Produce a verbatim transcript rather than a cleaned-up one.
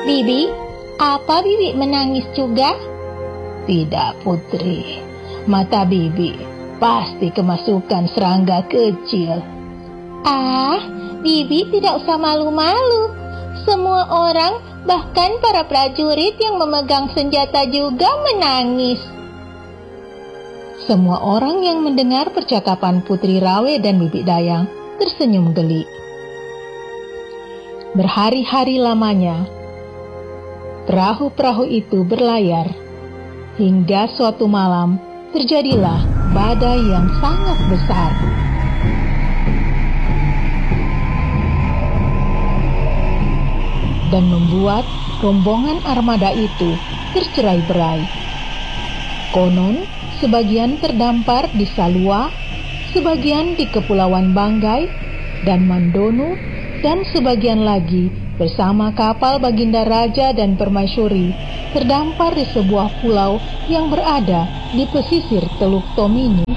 Bibi, apa Bibi menangis juga? Tidak, putri. Mata Bibi pasti kemasukan serangga kecil. Ah, Bibi tidak usah malu-malu. Semua orang, bahkan para prajurit yang memegang senjata juga menangis. Semua orang yang mendengar percakapan Putri Rawe dan Bibi Dayang tersenyum geli. Berhari-hari lamanya, perahu-perahu itu berlayar, hingga suatu malam terjadilah badai yang sangat besar. Dan membuat rombongan armada itu tercerai-berai. Konon, sebagian terdampar di Salua, sebagian di Kepulauan Banggai dan Mandono, dan sebagian lagi bersama kapal Baginda Raja dan Permaisuri terdampar di sebuah pulau yang berada di pesisir Teluk Tomini.